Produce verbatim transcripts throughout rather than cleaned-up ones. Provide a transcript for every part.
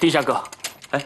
丁山哥， 哎，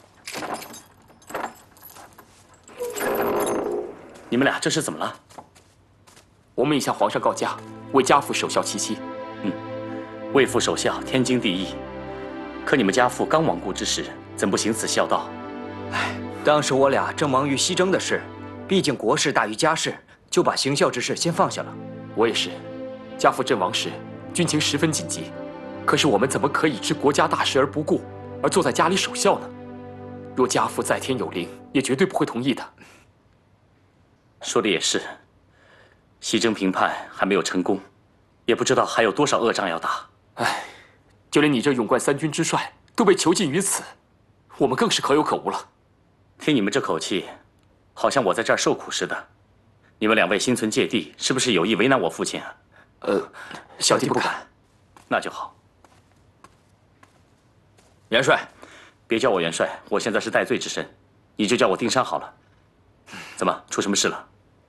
你们俩这是怎么了？ 我们已向皇上告假，为家父守孝七七。 嗯，为父守孝，天经地义。可你们家父刚亡故之时，怎不行此孝道？ 哎，当时我俩正忙于西征的事，毕竟国事大于家事，就把行孝之事先放下了。 我也是，家父阵亡时，军情十分紧急，可是我们怎么可以置国家大事而不顾，而坐在家里守孝呢？若家父在天有灵，也绝对不会同意的。 说的也是，西征平叛还没有成功，也不知道还有多少恶仗要打。 唉，就连你这勇冠三军之帅都被囚禁于此，我们更是可有可无了。 听你们这口气，好像我在这儿受苦似的。你们两位心存芥蒂，是不是有意为难我父亲啊？ 呃，小弟不敢。 那就好。 元帅， 别叫我元帅，我现在是戴罪之身，你就叫我丁山好了。怎么，出什么事了？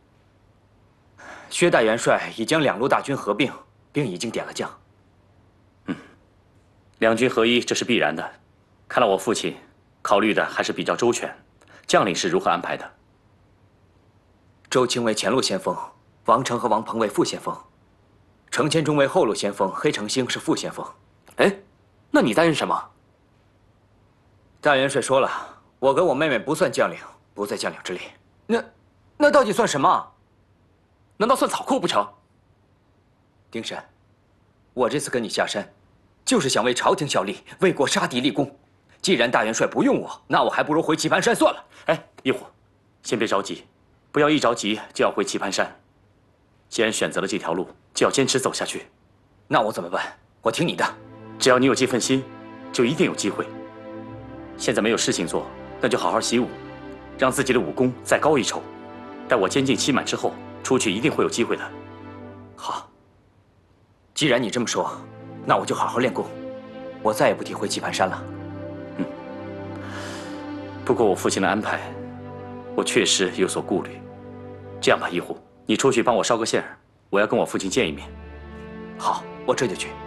薛大元帅已将两路大军合并，并已经点了将。 嗯，两军合一这是必然的。看来我父亲考虑的还是比较周全。将领是如何安排的？ 周青为前路先锋，王成和王鹏为副先锋，程千中为后路先锋，黑成兴是副先锋。 哎，那你担任什么？ 大元帅说了，我跟我妹妹不算将领，不在将领之列。 那，那到底算什么？难道算草寇不成？ 丁山，我这次跟你下山，就是想为朝廷效力，为国杀敌立功。既然大元帅不用我，那我还不如回棋盘山算了。 哎，一虎，先别着急，不要一着急就要回棋盘山。既然选择了这条路，就要坚持走下去。 那我怎么办？我听你的。 只要你有这份心，就一定有机会。现在没有事情做，那就好好习武，让自己的武功再高一筹。待我监禁期满之后，出去一定会有机会的。 好，既然你这么说，那我就好好练功，我再也不提回棋盘山了。 嗯。不过我父亲的安排，我确实有所顾虑。这样吧，一虎，你出去帮我捎个信儿，我要跟我父亲见一面。 好，我这就去。